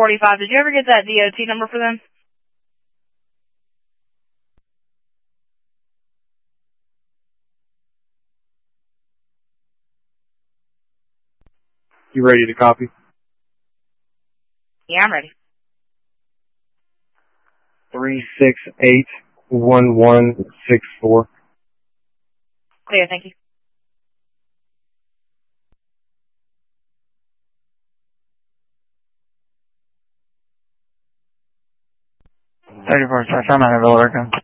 45. Did you ever get that DOT number for them? You ready to copy? Yeah, I'm ready. 3681164. Clear, thank you. 34, I'm out of Oregon.